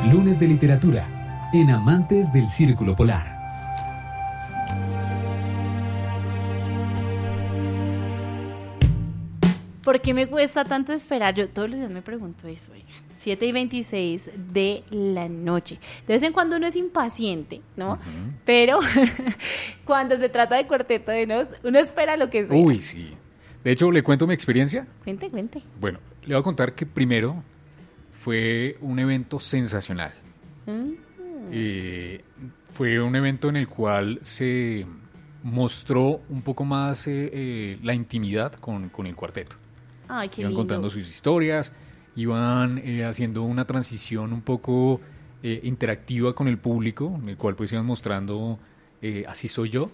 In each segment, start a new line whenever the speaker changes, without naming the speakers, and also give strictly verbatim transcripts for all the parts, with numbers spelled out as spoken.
Lunes de Literatura, en Amantes del Círculo Polar.
¿Por qué me cuesta tanto esperar? Yo todos los días me pregunto eso, oiga. siete y veintiséis de la noche. De vez en cuando uno es impaciente, ¿no? Uh-huh. Pero cuando se trata de Cuarteto de Nos, uno espera lo que sea.
Uy, sí. De hecho, ¿le cuento mi experiencia?
Cuente, cuente.
Bueno, le voy a contar que primero fue un evento sensacional. Uh-huh. Eh, fue un evento en el cual se mostró un poco más eh, eh, la intimidad con, con el cuarteto.
Ay, qué
iban
lindo.
Contando sus historias, iban eh, haciendo una transición un poco eh, interactiva con el público, en el cual pues iban mostrando eh, así soy yo,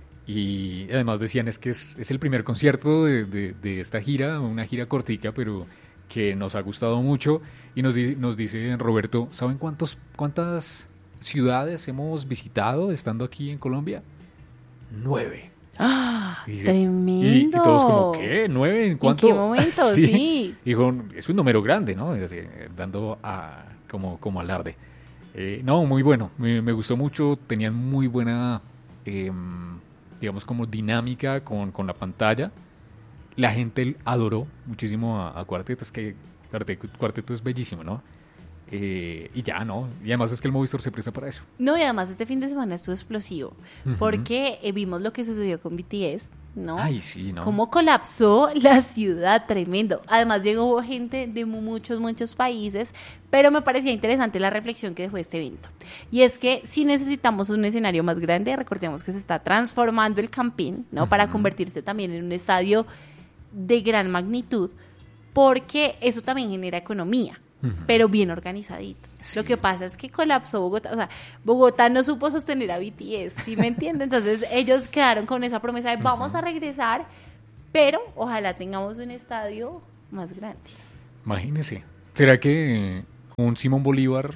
y además decían es que es, es el primer concierto de, de, de esta gira, una gira cortica, pero que nos ha gustado mucho, y nos, di- nos dice Roberto, ¿saben cuántos, cuántas ciudades hemos visitado estando aquí en Colombia? Nueve.
¡Ah!
Y dice,
¡Tremendo!
Y, y todos como, ¿qué? ¿Nueve? ¿En cuánto?
¿En qué momento? Sí. sí.
Dijo, es un número grande, ¿no? Así, dando a, como, como alarde. Eh, no, muy bueno. Me, me gustó mucho. Tenían muy buena, eh, digamos, como dinámica con, con la pantalla. La gente adoró muchísimo a, a Cuarteto. Es que Cuarteto, Cuarteto es bellísimo, ¿no? Eh, y ya, ¿no? Y además es que el Movistar se presta para eso.
No, y además este fin de semana estuvo explosivo, uh-huh. porque eh, vimos lo que sucedió con B T S, ¿no?
Ay, sí, ¿no?
Cómo colapsó la ciudad, tremendo. Además llegó gente de muchos, muchos países, pero me parecía interesante la reflexión que dejó este evento. Y es que si necesitamos un escenario más grande, recordemos que se está transformando el Campín, ¿no? Uh-huh. Para convertirse también en un estadio de gran magnitud, porque eso también genera economía. Uh-huh. Pero bien organizadito. Sí. Lo que pasa es que colapsó Bogotá, o sea, Bogotá no supo sostener a B T S, ¿sí me entienden? Entonces ellos quedaron con esa promesa de vamos uh-huh. a regresar, pero ojalá tengamos un estadio más grande.
Imagínese, ¿será que un Simón Bolívar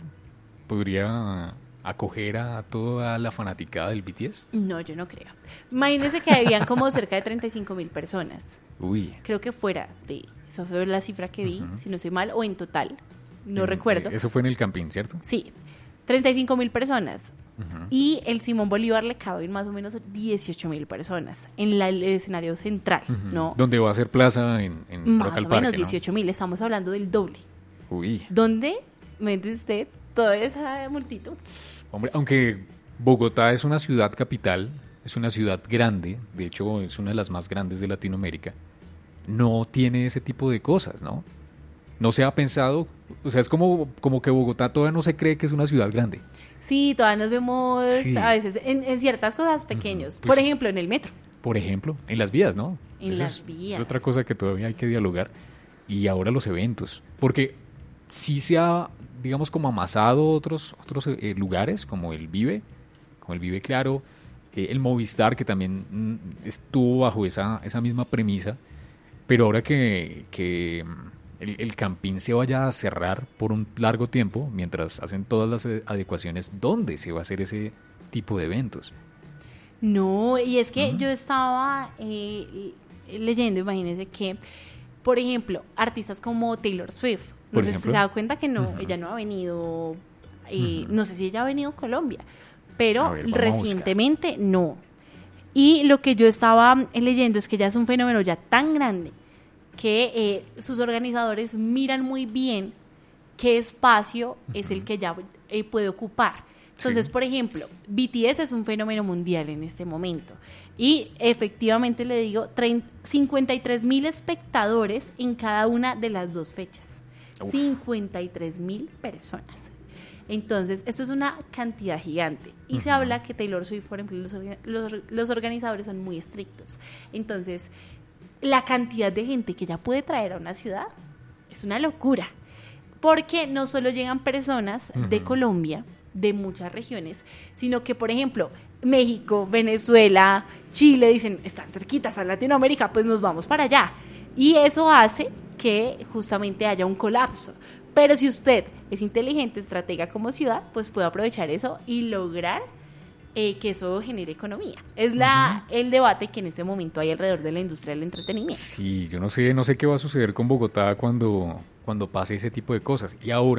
podría acoger a toda la fanaticada del B T S?
No, yo no creo. Imagínense que habían como cerca de treinta y cinco mil personas.
Uy.
Creo que fuera de, eso fue la cifra que vi, uh-huh. si no estoy mal, o en total. No
eh,
recuerdo.
Eso fue en el Campín, ¿cierto?
Sí, treinta y cinco mil personas. Uh-huh. Y el Simón Bolívar le caben más o menos dieciocho mil personas en la, el escenario central, uh-huh. ¿no?
Donde va a ser plaza en, en
más
Rock al
o
Parque,
menos
¿no?
dieciocho mil, estamos hablando del doble.
Uy.
¿Dónde mete usted toda esa multitud?
Hombre, aunque Bogotá es una ciudad capital, es una ciudad grande, de hecho es una de las más grandes de Latinoamérica, no tiene ese tipo de cosas, ¿no? No se ha pensado, o sea, es como, como que Bogotá todavía no se cree que es una ciudad grande.
Sí, todavía nos vemos sí. a veces en, en ciertas cosas pequeños, pues, por ejemplo, en el metro.
Por ejemplo, en las vías, ¿no?
En
Esa
las
es,
vías.
Es otra cosa que todavía hay que dialogar. Y ahora los eventos, porque sí se ha, digamos, como amasado otros, otros eh, lugares, como el Vive, como el Vive Claro, eh, el Movistar, que también mm, estuvo bajo esa, esa misma premisa, pero ahora que... que El, el Campín se vaya a cerrar por un largo tiempo mientras hacen todas las adecuaciones, ¿dónde se va a hacer ese tipo de eventos?
No, y es que uh-huh. yo estaba eh, leyendo, imagínense que, por ejemplo, artistas como Taylor Swift, no sé si se ha dado cuenta que no, uh-huh. ella no ha venido, eh, uh-huh. no sé si ella ha venido a Colombia, pero ver, recientemente no. Y lo que yo estaba leyendo es que ya es un fenómeno ya tan grande que eh, sus organizadores miran muy bien qué espacio uh-huh. es el que ya eh, puede ocupar. Entonces, sí. por ejemplo, B T S es un fenómeno mundial en este momento y efectivamente le digo, cincuenta y tres mil espectadores en cada una de las dos fechas. Uf. cincuenta y tres mil personas. Entonces, esto es una cantidad gigante. Y uh-huh. se habla que Taylor Swift, por ejemplo, los, los, los organizadores son muy estrictos. Entonces, la cantidad de gente que ya puede traer a una ciudad es una locura, porque no solo llegan personas uh-huh. de Colombia, de muchas regiones, sino que, por ejemplo, México, Venezuela, Chile, dicen, están cerquitas a Latinoamérica, pues nos vamos para allá. Y eso hace que justamente haya un colapso. Pero si usted es inteligente, estratega como ciudad, pues puede aprovechar eso y lograr Eh, que eso genere economía. Es la uh-huh. el debate que en este momento hay alrededor de la industria del entretenimiento.
Sí, yo no sé, no sé qué va a suceder con Bogotá cuando, cuando pase ese tipo de cosas. Y ahora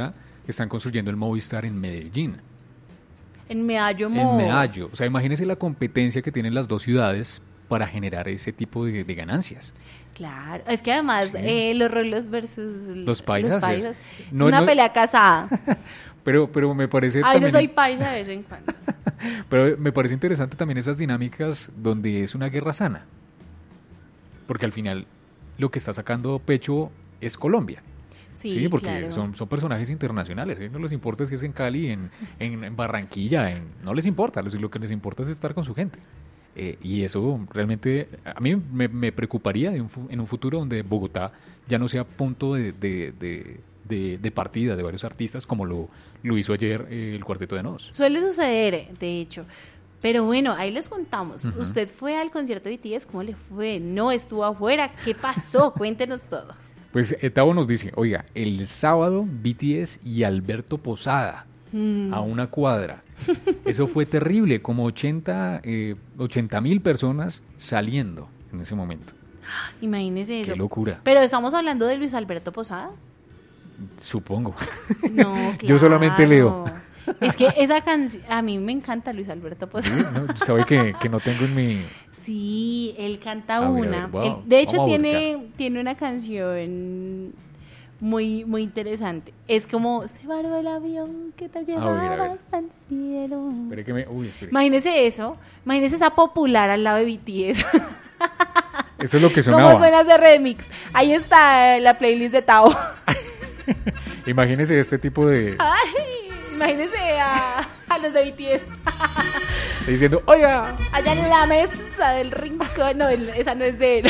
están construyendo el Movistar en Medellín.
En Medallo.
En Medallo. O sea, imagínense la competencia que tienen las dos ciudades para generar ese tipo de, de ganancias.
Claro, es que además sí. eh, los rolos versus
los paisas,
los paisas.
Es, no,
una
no,
pelea casada.
pero, pero me parece
a veces
también,
soy paisa, de vez en cuando.
Pero me parece interesante también esas dinámicas donde es una guerra sana. Porque al final lo que está sacando pecho es Colombia.
Sí,
sí porque
claro.
son, son personajes internacionales. ¿eh? No les importa si es en Cali, en, en, en Barranquilla, en, no les importa. Lo, lo que les importa es estar con su gente. Eh, y eso realmente a mí me, me preocuparía de un, en un futuro donde Bogotá ya no sea punto de, de, de, de, de partida de varios artistas como lo, lo hizo ayer eh, el Cuarteto de Nos.
Suele suceder, de hecho. Pero bueno, ahí les contamos. Uh-huh. Usted fue al concierto de B T S, ¿cómo le fue? ¿No estuvo afuera? ¿Qué pasó? Cuéntenos todo.
Pues Tavo nos dice, oiga, el sábado B T S y Alberto Posada mm. a una cuadra. Eso fue terrible, como ochenta mil personas saliendo en ese momento.
Imagínese eso.
Qué locura.
Pero estamos hablando de Luis Alberto Posada.
Supongo.
No, claro.
Yo solamente leo.
Es que esa canción, a mí me encanta Luis Alberto Posada.
¿Sí? No, sabe que, que no tengo en mi...
Sí, él canta
a
una.
Ver, ver, wow.
él, de hecho, tiene, tiene una canción muy, muy interesante. Es como, se varó el avión que te llevaba hasta el cielo.
Espere que me... Uy, espere.
Imagínese eso. Imagínese esa popular al lado de B T S.
Eso es lo que sonaba.
¿Cómo suena ese remix? Ahí está la playlist de Tao.
Imagínese este tipo de...
Ay, imagínese a, a los de B T S.
Diciendo, oiga.
Allá en la mesa del rincón. No, esa no es de él.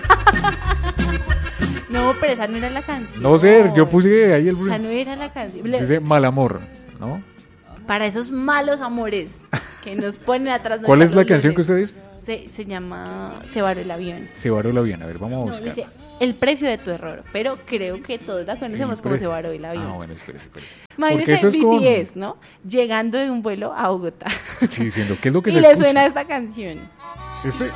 No, pero esa no era la canción.
No sé, yo puse ahí el...
Esa no era la canción.
Dice mal amor, ¿no?
Para esos malos amores que nos ponen atrás.
¿Cuál es la canción que usted dice?
Se, se llama Se varó el avión.
Se varó el avión, a ver, vamos a buscar.
No, dice, el precio de tu error, pero creo que todos la conocemos como Se varó el avión.
Ah, bueno, espérese, espérese.
Imagínese B T S, con... ¿no? Llegando de un vuelo a Bogotá.
Sí, diciendo, ¿qué es lo que
y
se
le
escucha?
suena esta canción.
¿Este?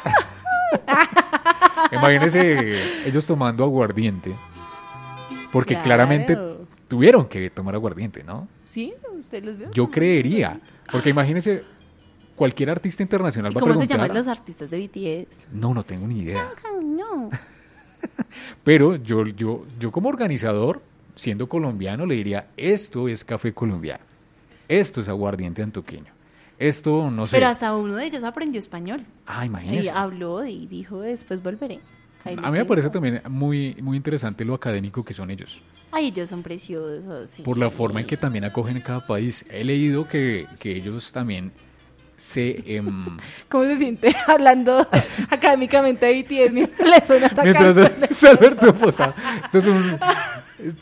Imagínese ellos tomando aguardiente, porque claro. claramente tuvieron que tomar aguardiente, ¿no?
Sí, usted los vio.
Yo creería, porque imagínese... Cualquier artista internacional va a preguntar...
¿Cómo se llaman los artistas de B T S?
No, no tengo ni idea.
No.
Pero yo, yo, yo como organizador, siendo colombiano, le diría, esto es café colombiano. Esto es aguardiente antioqueño. Esto, no sé...
Pero hasta uno de ellos aprendió español.
Ah, imagínese.
Y habló y dijo, después volveré.
Ahí a mí me parece también muy, muy interesante lo académico que son ellos.
Ay, ellos son preciosos. Sí.
Por la forma en que también acogen en cada país. He leído que, que ellos también... Se, eh,
¿Cómo se siente hablando académicamente de B T S mientras le suena esa
mientras
canción?
Es Alberto Posada. Esto es un... Esto,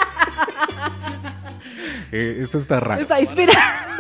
eh, esto está raro.
Está inspirado.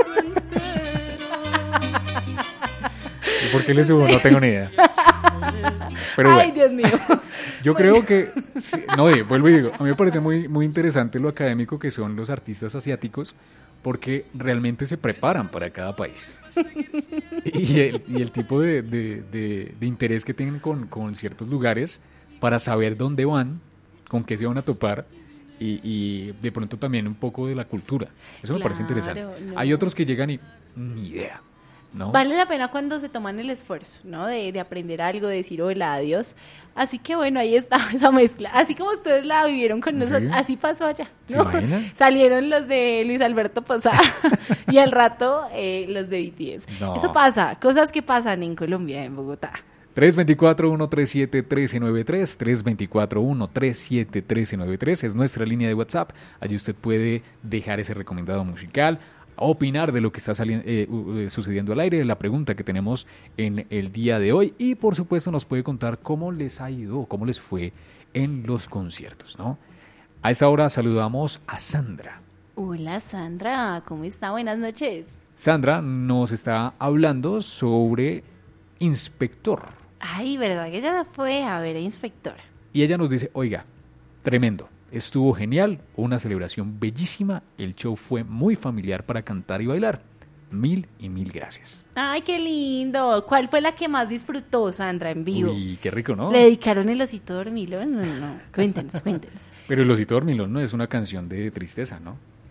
¿Y por qué le subo? Sí. No tengo ni idea. Pero
Ay,
bueno,
Dios mío.
Yo
bueno.
creo que... Sí, no, eh, vuelvo y digo, a mí me parece muy, muy interesante lo académico que son los artistas asiáticos, porque realmente se preparan para cada país. Y el, y el tipo de, de, de, de interés que tienen con, con ciertos lugares para saber dónde van, con qué se van a topar, y, y de pronto también un poco de la cultura. Eso me
claro,
parece interesante.
No.
Hay otros que llegan y ni idea, ¿no?
Vale la pena cuando se toman el esfuerzo, ¿no? De, de aprender algo, de decir hola, adiós. Así que bueno, ahí está esa mezcla. Así como ustedes la vivieron con nosotros, ¿sí? Así pasó allá, ¿no? Salieron los de Luis Alberto Posada y al rato eh, los de B T S. No. Eso pasa, cosas que pasan en Colombia, en Bogotá.
tres dos cuatro, uno tres siete, uno tres nueve tres, tres dos cuatro, uno tres siete, uno tres nueve tres es nuestra línea de WhatsApp. Allí usted puede dejar ese recomendado musical, opinar de lo que está saliendo, eh, uh, sucediendo al aire, la pregunta que tenemos en el día de hoy, y por supuesto nos puede contar cómo les ha ido, cómo les fue en los conciertos, ¿no? A esta hora saludamos a Sandra.
Hola Sandra, ¿cómo está? Buenas noches.
Sandra nos está hablando sobre Inspector.
Ay, ¿verdad que ella fue a ver a Inspector?
Y ella nos dice, oiga, tremendo. Estuvo genial, una celebración bellísima, el show fue muy familiar para cantar y bailar. Mil y mil gracias.
Ay, qué lindo. ¿Cuál fue la que más disfrutó, Sandra, en vivo?
Uy, qué rico, ¿no?
¿Le dedicaron el osito dormilón? No, no, no. Cuéntenos, cuéntenos.
Pero el osito dormilón no es una canción de tristeza, ¿no?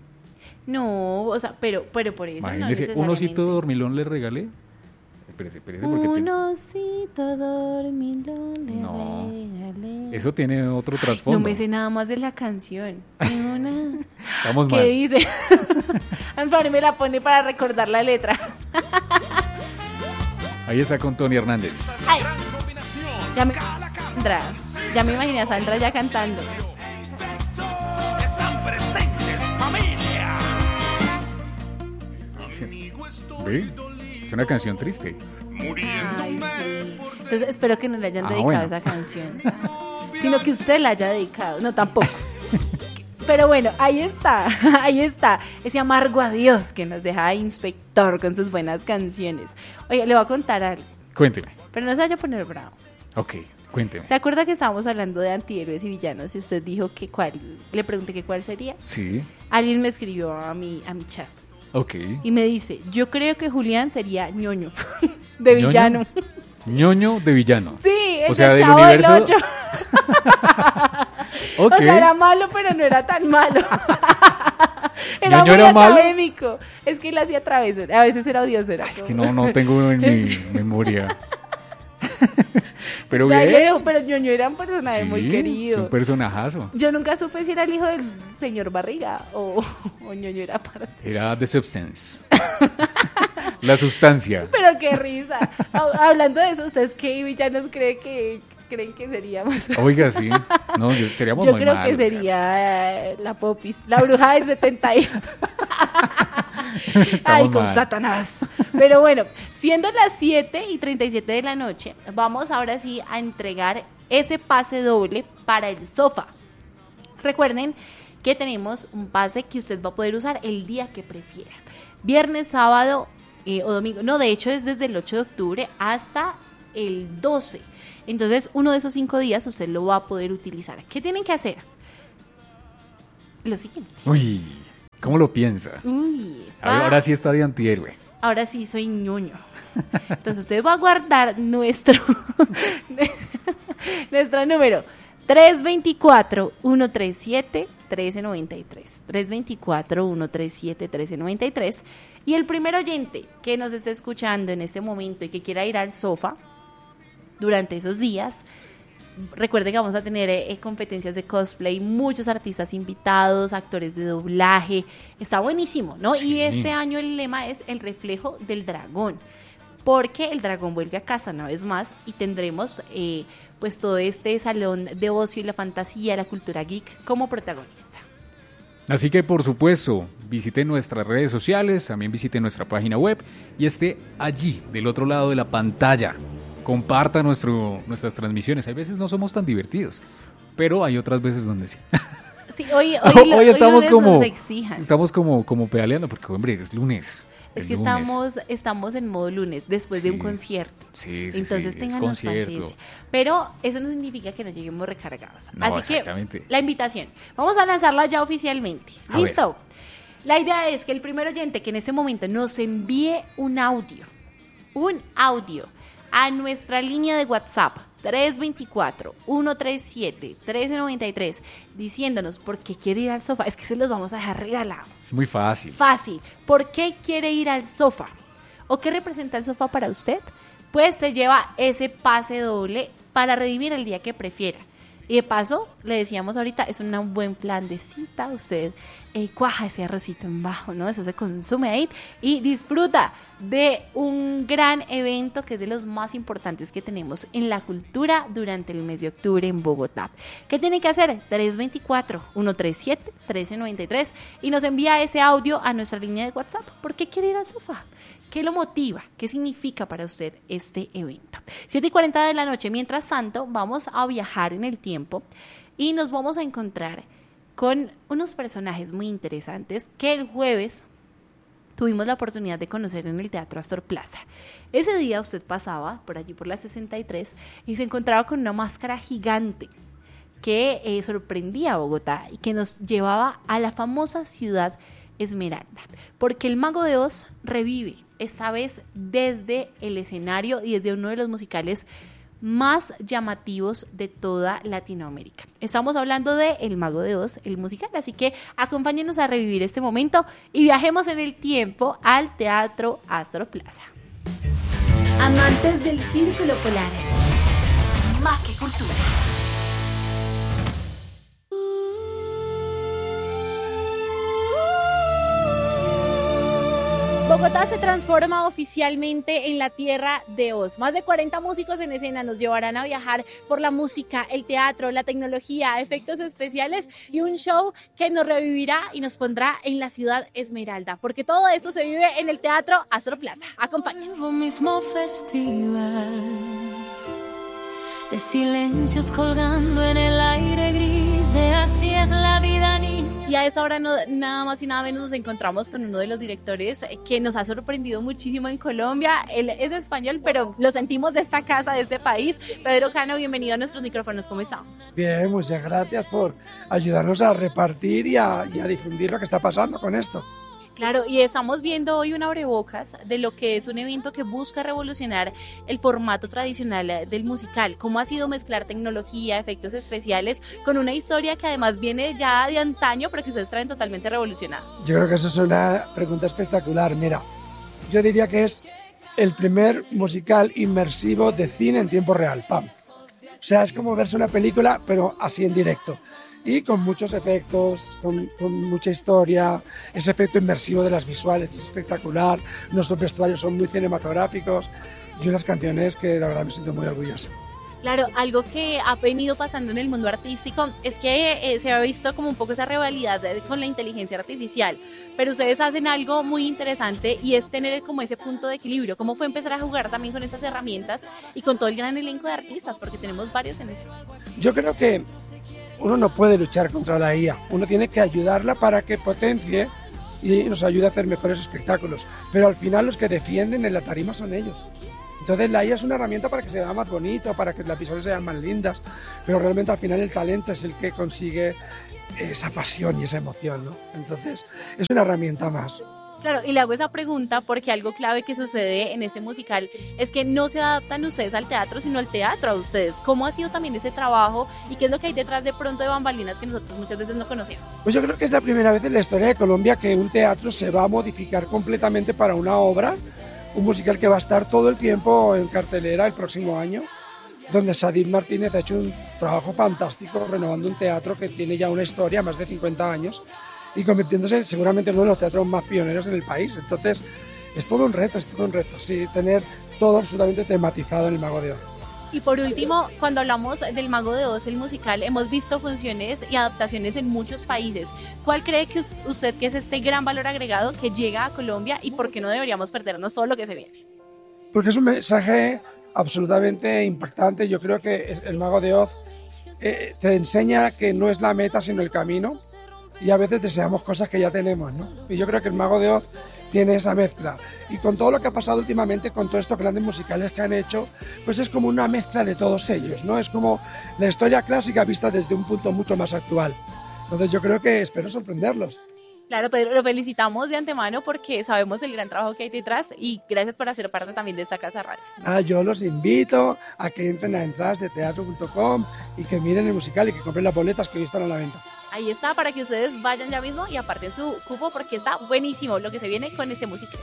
No, o sea, pero, pero por eso
Imagínese,
no
un osito dormilón le regalé. Espérese, espérese porque
un
tiene...
osito dormilón le
No,
regalé.
eso tiene otro trasfondo.
No me sé nada más de la canción. Una...
Estamos
¿Qué
mal.
dice? Anfari me la pone para recordar la letra.
Ahí está con Tony Hernández.
Ay, ya me... Sandra, ya me imaginé a Sandra ya cantando.
Están presentes, familia.
Sí. ¿Ve? Es una canción triste.
Ay, sí. Entonces espero que no le hayan
Ah,
dedicado
bueno.
esa canción, sino que usted la haya dedicado. No, tampoco. Pero bueno, ahí está, ahí está, ese amargo adiós que nos deja Inspector con sus buenas canciones. Oye, le voy a contar algo,
Cuénteme.
pero no se vaya a poner bravo.
Ok, cuénteme.
¿Se acuerda que estábamos hablando de antihéroes y villanos y usted dijo que cuál? Le pregunté que cuál sería.
Sí,
Alguien me escribió a mi, a mi chat
ok.
y me dice, yo creo que Julián sería ñoño, de
¿Ñoño?
villano.
Ñoño de villano.
Sí, el
O sea,
del
del
Chavo del
universo-
Ocho.
Ok.
O sea, era malo, pero no era tan malo. Era
¿Ñoño
muy
era malo?
académico. Es que él hacía travesura. A veces era odioso. Era
Es
como-
que no, no tengo en mi memoria. Pero
Ya le
bien.
digo, pero Ñoño era un personaje
Sí,
muy querido.
un personajazo.
Yo nunca supe si era el hijo del señor Barriga o, o Ñoño era parte.
Era The Substance. La sustancia.
Pero qué risa. Ha- Hablando de eso, ¿ustedes qué villanos creen que creen que seríamos?
Oiga, sí. No, yo- seríamos
Yo
muy
creo
malos,
que
o sea.
sería eh, la Popis, la bruja del setenta y... Ay, con
mal.
Satanás. Pero bueno, siendo las siete y treinta y siete de la noche, vamos ahora sí a entregar ese pase doble para el sofá. Recuerden que tenemos un pase que usted va a poder usar el día que prefiera. Viernes, sábado eh, o domingo. No, de hecho es desde el ocho de octubre hasta el doce. Entonces, uno de esos cinco días usted lo va a poder utilizar. ¿Qué tienen que hacer? Lo siguiente.
Uy, ¿cómo lo piensa?
Uy,
A ver,
va-
ahora sí está de antihéroe.
ahora sí soy ñoño. Entonces usted va a guardar nuestro nuestro número tres dos cuatro, uno tres siete, uno tres nueve tres. tres dos cuatro, uno tres siete, uno tres nueve tres. Y el primer oyente que nos esté escuchando en este momento y que quiera ir al sofá durante esos días, recuerden que vamos a tener eh, competencias de cosplay, muchos artistas invitados, actores de doblaje, está buenísimo, ¿no?
Sí.
Y este año el lema es el reflejo del dragón, porque el dragón vuelve a casa una vez más y tendremos eh, pues todo este salón de ocio y la fantasía, la cultura geek como protagonista.
Así que, por supuesto, visite nuestras redes sociales, también visite nuestra página web y esté allí, del otro lado de la pantalla. Comparta nuestro, nuestras transmisiones. Hay veces no somos tan divertidos, pero hay otras veces donde sí.
Sí, hoy, hoy,
Hoy estamos
lunes
como,
nos exijan.
estamos como, como pedaleando, porque, hombre, es lunes.
Es
es
que
lunes.
estamos, estamos en modo lunes, después de un
Sí.
concierto.
Sí, sí,
Entonces
sí, es
téngannos
concierto.
paciencia. Pero eso no significa que no lleguemos recargados.
No,
Así
exactamente.
que la invitación. Vamos a lanzarla ya oficialmente.
A
¿Listo? La idea es que el primer oyente que en este momento nos envíe un audio, un audio a nuestra línea de WhatsApp tres dos cuatro, uno tres siete, uno tres nueve tres diciéndonos por qué quiere ir al sofá. Es que se los vamos a dejar regalados.
Es muy fácil.
Fácil. ¿Por qué quiere ir al sofá? ¿O qué representa el sofá para usted? Pues se lleva ese pase doble para redimir el día que prefiera. Y de paso, le decíamos ahorita, es un buen plan de cita. Usted eh, cuaja ese arrocito en bajo, ¿no? Eso se consume ahí y disfruta de un gran evento que es de los más importantes que tenemos en la cultura durante el mes de octubre en Bogotá. ¿Qué tiene que hacer? tres dos cuatro, uno tres siete, uno tres nueve tres y nos envía ese audio a nuestra línea de WhatsApp. ¿Por qué quiere ir al sofá? ¿Qué lo motiva? ¿Qué significa para usted este evento? siete y cuarenta de la noche. Mientras tanto, vamos a viajar en el tiempo y nos vamos a encontrar con unos personajes muy interesantes que el jueves tuvimos la oportunidad de conocer en el Teatro Astor Plaza. Ese día usted pasaba por allí por la sesenta y tres y se encontraba con una máscara gigante que eh, sorprendía a Bogotá y que nos llevaba a la famosa ciudad Esmeralda, porque el Mago de Oz revive, esta vez desde el escenario y desde uno de los musicales más llamativos de toda Latinoamérica. Estamos hablando de El Mago de Oz, el musical, así que acompáñenos a revivir este momento y viajemos en el tiempo al Teatro Astor Plaza.
Amantes del Círculo Polar, más que cultura.
Bogotá se transforma oficialmente en la tierra de Oz. Más de cuarenta músicos en escena nos llevarán a viajar por la música, el teatro, la tecnología, efectos especiales y un show que nos revivirá y nos pondrá en la ciudad Esmeralda, porque todo esto se vive en el Teatro Astor Plaza. Acompáñenos.
Mismo festival de silencios colgando en el aire gris, de así es la vida, niña.
Y a esa hora no, nada más y nada menos nos encontramos con uno de los directores que nos ha sorprendido muchísimo en Colombia. Él es español, pero lo sentimos de esta casa, de este país. Pedro Cano, bienvenido a nuestros micrófonos. ¿Cómo está?
Bien, muchas gracias por ayudarnos a repartir y a, y a difundir lo que está pasando con esto.
Claro, y estamos viendo hoy un abrebocas de lo que es un evento que busca revolucionar el formato tradicional del musical. ¿Cómo ha sido mezclar tecnología, efectos especiales con una historia que además viene ya de antaño, pero que ustedes traen totalmente revolucionada?
Yo creo que eso es una pregunta espectacular. Mira, yo diría que es el primer musical inmersivo de cine en tiempo real. ¡Pam! O sea, es como verse una película, pero así en directo. Y con muchos efectos, con, con mucha historia, ese efecto inmersivo de las visuales es espectacular, nuestros vestuarios son muy cinematográficos y unas canciones que la verdad me siento muy orgulloso.
Claro, algo que ha venido pasando en el mundo artístico es que eh, se ha visto como un poco esa rivalidad de, con la inteligencia artificial, pero ustedes hacen algo muy interesante y es tener como ese punto de equilibrio. ¿Cómo fue empezar a jugar también con estas herramientas y con todo el gran elenco de artistas? Porque tenemos varios en ese.
Yo creo que uno no puede luchar contra la I A, uno tiene que ayudarla para que potencie y nos ayude a hacer mejores espectáculos, pero al final los que defienden en la tarima son ellos. Entonces la I A es una herramienta para que se vea más bonito, para que las visuales sean más lindas, pero realmente al final el talento es el que consigue esa pasión y esa emoción, ¿no? Entonces es una herramienta más.
Claro, y le hago esa pregunta porque algo clave que sucede en este musical es que no se adaptan ustedes al teatro, sino al teatro a ustedes. ¿Cómo ha sido también ese trabajo y qué es lo que hay detrás de pronto de bambalinas que nosotros muchas veces no conocemos?
Pues yo creo que es la primera vez en la historia de Colombia que un teatro se va a modificar completamente para una obra, un musical que va a estar todo el tiempo en cartelera el próximo año, donde Sadid Martínez ha hecho un trabajo fantástico renovando un teatro que tiene ya una historia, más de cincuenta años, y convirtiéndose seguramente en uno de los teatros más pioneros en el país. Entonces, es todo un reto, es todo un reto, sí, tener todo absolutamente tematizado en El Mago de Oz.
Y por último, cuando hablamos del Mago de Oz, el musical, hemos visto funciones y adaptaciones en muchos países. ¿Cuál cree que usted que es este gran valor agregado que llega a Colombia y por qué no deberíamos perdernos todo lo que se viene?
Porque es un mensaje absolutamente impactante. Yo creo que El Mago de Oz eh, te enseña que no es la meta, sino el camino. Y a veces deseamos cosas que ya tenemos, ¿no? Y yo creo que El Mago de Oz tiene esa mezcla. Y con todo lo que ha pasado últimamente, con todos estos grandes musicales que han hecho, pues es como una mezcla de todos ellos, ¿no? Es como la historia clásica vista desde un punto mucho más actual. Entonces yo creo que espero sorprenderlos.
Claro, Pedro, lo felicitamos de antemano porque sabemos el gran trabajo que hay detrás y gracias por hacer parte también de esta casa radio.
Ah, yo los invito a que entren a entradas de teatro punto com y que miren el musical y que compren las boletas que hoy están a la venta.
Ahí está, para que ustedes vayan ya mismo y aparten su cupo porque está buenísimo lo que se viene con este musical.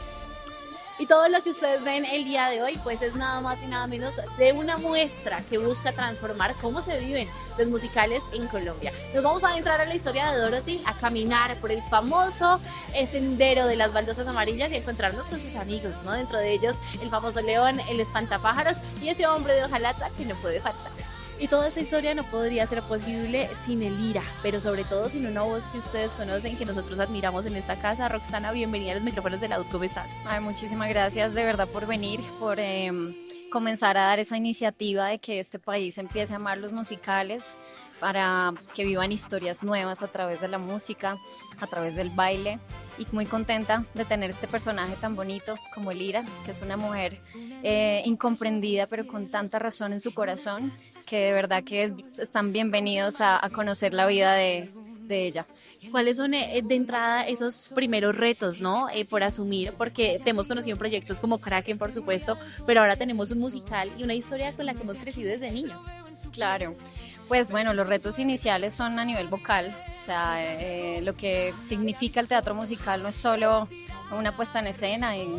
Y todo lo que ustedes ven el día de hoy, pues es nada más y nada menos de una muestra que busca transformar cómo se viven los musicales en Colombia. Nos vamos a adentrar a la historia de Dorothy, a caminar por el famoso sendero de las baldosas amarillas y a encontrarnos con sus amigos, ¿no? Dentro de ellos el famoso león, el espantapájaros y ese hombre de hojalata que no puede faltar. Y toda esa historia no podría ser posible sin el Ira, pero sobre todo sin una voz que ustedes conocen, que nosotros admiramos en esta casa. Roxana, bienvenida a los micrófonos de la U D. ¿Cómo estás?
Ay, muchísimas gracias de verdad por venir, por eh, comenzar a dar esa iniciativa de que este país empiece a amar los musicales, para que vivan historias nuevas a través de la música, a través del baile, y muy contenta de tener este personaje tan bonito como Elira, que es una mujer eh, incomprendida pero con tanta razón en su corazón, que de verdad que es, están bienvenidos a, a conocer la vida de, de ella.
¿Cuáles son eh, de entrada esos primeros retos, ¿no? Eh, por asumir, porque te hemos conocido en proyectos como Kraken, por supuesto, pero ahora tenemos un musical y una historia con la que hemos crecido desde niños.
Claro. Pues bueno, los retos iniciales son a nivel vocal, o sea, eh, lo que significa el teatro musical no es solo una puesta en escena y,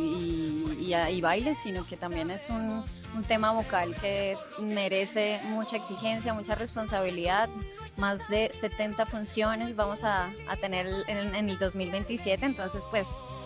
y, y, y, y baile, sino que también es un, un tema vocal que merece mucha exigencia, mucha responsabilidad, más de setenta funciones vamos a, a tener en, en el dos mil veintisiete, entonces pues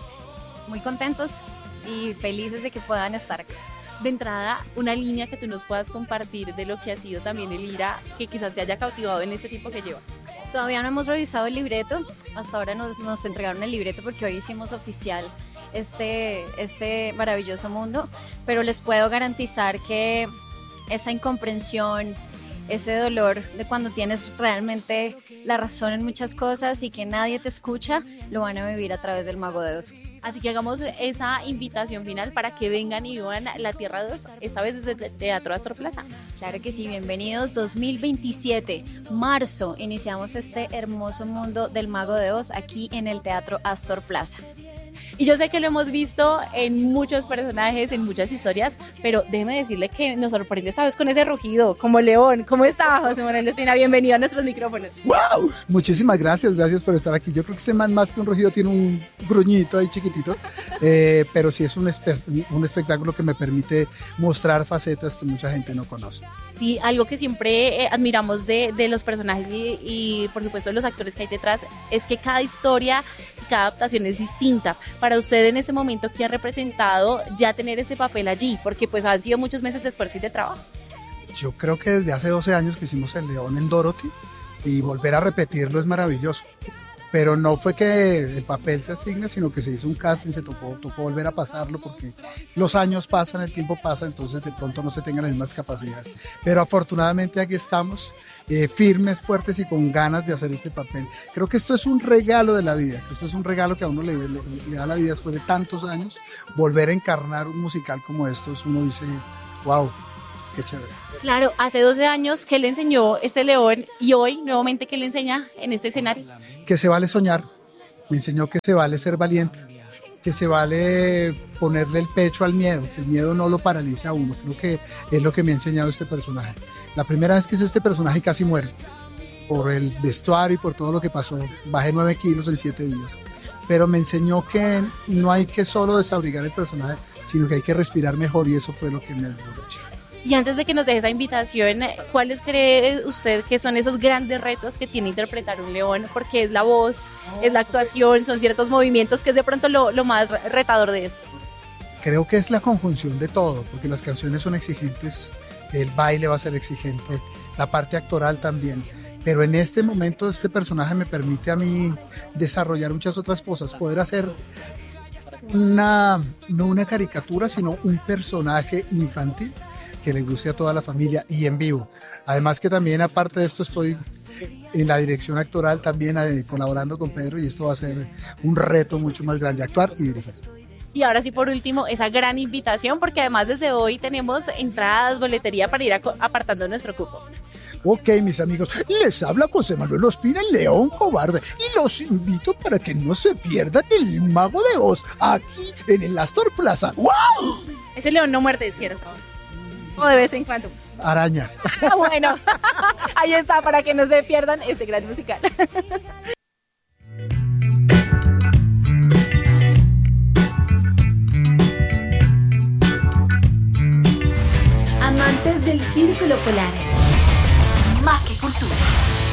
muy contentos y felices de que puedan estar acá.
De entrada, una línea que tú nos puedas compartir de lo que ha sido también el IRA, que quizás te haya cautivado en este tiempo que lleva.
Todavía no hemos revisado el libreto, hasta ahora nos, nos entregaron el libreto porque hoy hicimos oficial este, este maravilloso mundo, pero les puedo garantizar que esa incomprensión, ese dolor de cuando tienes realmente la razón en muchas cosas y que nadie te escucha, lo van a vivir a través del Mago de Oz.
Así que hagamos esa invitación final para que vengan y vivan la Tierra de Oz, esta vez desde el Teatro Astor Plaza.
Claro que sí, bienvenidos dos mil veintisiete, marzo, iniciamos este hermoso mundo del Mago de Oz aquí en el Teatro Astor Plaza.
Y yo sé que lo hemos visto en muchos personajes, en muchas historias, pero déjeme decirle que nos sorprende esta vez con ese rugido, como león. ¿Cómo está, José Manuel Espina? Bienvenido a nuestros micrófonos.
¡Wow! Muchísimas gracias, gracias por estar aquí. Yo creo que este man más que un rugido tiene un gruñito ahí chiquitito, eh, pero sí es un, espe- un espectáculo que me permite mostrar facetas que mucha gente no conoce.
Sí, algo que siempre eh, admiramos de, de los personajes y, y por supuesto de los actores que hay detrás es que cada historia y cada adaptación es distinta. Para usted en ese momento, ¿qué ha representado ya tener ese papel allí? Porque pues han sido muchos meses de esfuerzo y de trabajo.
Yo creo que desde hace doce años que hicimos El León en Dorothy y volver a repetirlo es maravilloso. Pero no fue que el papel se asigne, sino que se hizo un casting, se tocó, tocó volver a pasarlo porque los años pasan, el tiempo pasa, entonces de pronto no se tengan las mismas capacidades. Pero afortunadamente aquí estamos, eh, firmes, fuertes y con ganas de hacer este papel. Creo que esto es un regalo de la vida, esto es un regalo que a uno le, le, le da la vida después de tantos años. Volver a encarnar un musical como estos, uno dice, wow, qué chévere.
Claro, hace doce años que le enseñó este león y hoy nuevamente que le enseña en este escenario.
Que se vale soñar, me enseñó que se vale ser valiente, que se vale ponerle el pecho al miedo, que el miedo no lo paraliza a uno. Creo que es lo que me ha enseñado este personaje. La primera vez que hice este personaje casi muero, por el vestuario y por todo lo que pasó. Bajé nueve kilos en siete días. Pero me enseñó que no hay que solo desabrigar el personaje, sino que hay que respirar mejor y eso fue lo que me ayudó.
Y antes de que nos deje esa invitación, ¿cuáles cree usted que son esos grandes retos que tiene interpretar un león? Porque es la voz, es la actuación, son ciertos movimientos que es de pronto lo, lo más retador de esto.
Creo que es la conjunción de todo, porque las canciones son exigentes, el baile va a ser exigente, la parte actoral también. Pero en este momento este personaje me permite a mí desarrollar muchas otras cosas, poder hacer una, no una caricatura, sino un personaje infantil que le guste a toda la familia y en vivo. Además que también aparte de esto estoy en la dirección actoral también eh, colaborando con Pedro y esto va a ser un reto mucho más grande, actuar y dirigir.
Y ahora sí, por último, esa gran invitación, porque además desde hoy tenemos entradas, boletería para ir apartando nuestro cupo.
Ok, mis amigos, les habla José Manuel Ospina, el León Cobarde, y los invito para que no se pierdan el Mago de Oz, aquí en el Astor Plaza. ¡Wow!
Ese león no muerde, ¿cierto? O de vez en cuando.
Araña.
Ah, bueno, ahí está, para que no se pierdan este gran musical.